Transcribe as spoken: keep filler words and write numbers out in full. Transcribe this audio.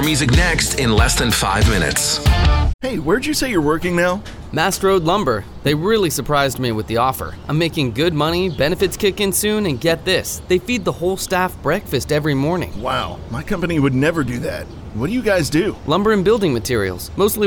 music next in less than five minutes. Hey, where'd you say you're working now? Mast Road Lumber. They really surprised me with the offer. I'm making good money, benefits kick in soon, and get this, they feed the whole staff breakfast every morning. Wow, my company would never do that. What do you guys do? Lumber and building materials, mostly